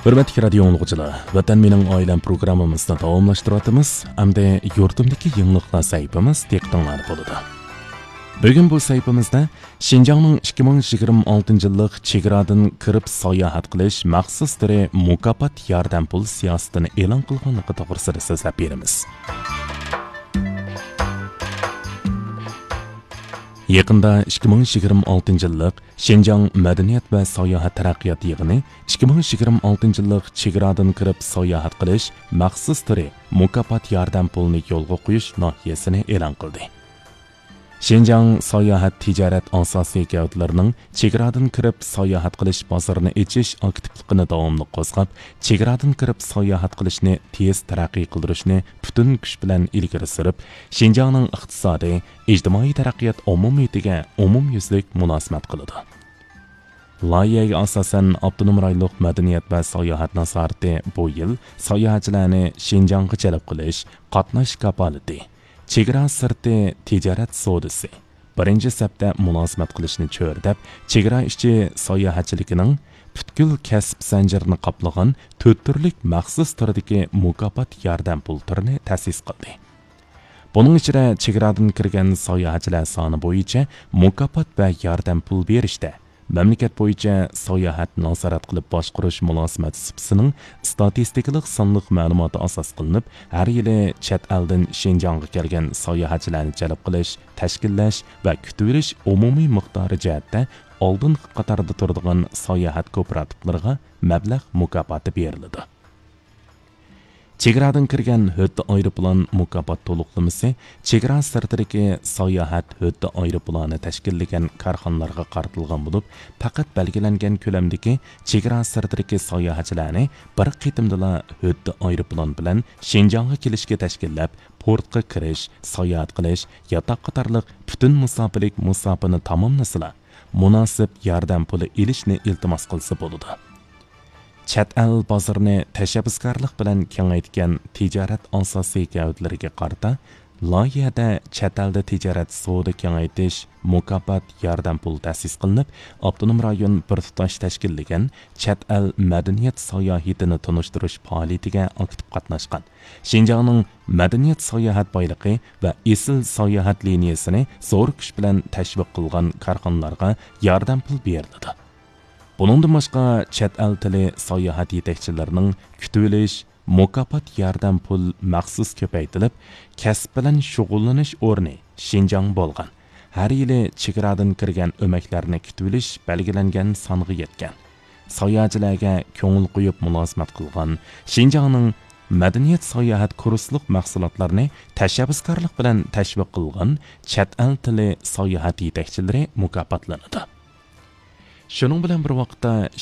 Hürmetli radio anlıqçılar, Vatan Mening Oilam programmamizni davomlashtiryapmiz. Hamda yurtimdagi yangiliklar sayfimiz diqqatingizga bo'ladi. Bugun bu sayfimizda Xinjiangning 2026-yillik chegaradan kirib sayohat qilish maxsus turi mukofot yordam pul siyosatini e'lon qilganligi to'g'risida so'zlab beramiz. Yaqında 2026-yillik Xinjiang madaniyat va sayohat taraqqiyot yig'ini 2026-yillik chegaradan kirib sayohat qilish maxsus turi mukofot yordam pulini yo'lga qo'yish loyihasini e'lon qildi. Xinjiang sayohat tijorat asosiy gavdalarining chegaradan kirib sayohat qilish bozorini echish aktivligini davomli qo'zg'ab, chegaradan kirib sayohat qilishni tez taraqqiy qildirishni butun kuch bilan ilgari surib, Xinjiangning iqtisodiy, ijtimoiy taraqqiyot umumiyatiga umumyuzlik munosabat qiladi. Loyihaga asosan Avtonom rayonlik madaniyat va sayohat nazorati bu yil sayohatchilarni Xinjiangga jalb qilish, qatnash kapolati, chegara sirti tijorat savdosi, birinchi safda munosabat qilishni cho'rdab, chegara ichi sayohatchiligining butkul kasb zanjirini qoplagan 4 turlik maxsus turdagi mukofot yordam pul turini ta'sis qildi. Buning ichida chegaradan kirgan sayohatchilar soni bo'yicha mukofot va yordam pul berishda mamlakat bo'yicha sayohat nazorat qilib boshqarish munosabat sipsining statistikalik sonliq ma'lumoti asos qilinib, har yili chet eldan Xinjiangga kelgan sayohatchilarni jalb qilish, tashkillash va kutib olish umumiy miqdori jihatda oldingi qatorda turadigan sayohat kooperativlariga mablag' mukofoti beriladi. Chegaradan kirgan huddi aeroplan mukofot to'liqlamasi chegara sirtidagi sayohat huddi aeroplani tashkillagan korxonalarga qaratilgan bo'lib, faqat belgilangan ko'lamdagi chegara sirtidagi sayohatchilarni bir qitimda huddi aeroplan bilan Xinjiangga kelishga tashkillab, portga kirish, sayohat qilish, yotoq qatorliq butun musofirlik musofini tamomlasila, munosib yordam puli ilishni iltimos qilsa bo'ladi. Chet el bozorini tashabbuskorlik bilan kengaytgan tijorat asosiy gavdalariga qarata loyihada chet elda tijorat savdo kengaytish mukofot yordam pul ta'sis qilinib, Avtonom rayon bir tutash tashkillagan chet el madaniyat sayohatini tunishtirish faoliyatiga aktiv qatnashgan. Xinjiangning madaniyat sayohat boyligi va esil sayohat liniyasini zo'r kuch bilan tashviq qilgan korxonalarga yordam pul beriladi. Buningdan boshqa chet el tili sayohat yetakchilarining kutib olish, mukofot yordam pul maxsus ko'paytirilib, kasb bilan shug'ullanish o'rni Xinjiang bo'lgan. Har yili chegaradan kirgan o'maklarni kutib olish belgilangan songa yetgan. Sayohatchilarga ko'ngil qo'yib munosabat qilgan Xinjiangning madaniyat sayohat kurslik mahsulotlarini tashabbuskorlik bilan tashviq qilgan chet el tili sayohat yetakchilari mukofotlanadi. Shuning bilan bir vaqtda